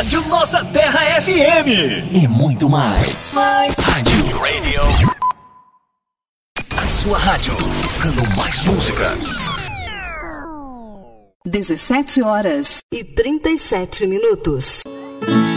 Rádio Nossa Terra FM. E muito mais. Rádio Radio. A sua rádio, tocando mais música. 17h37.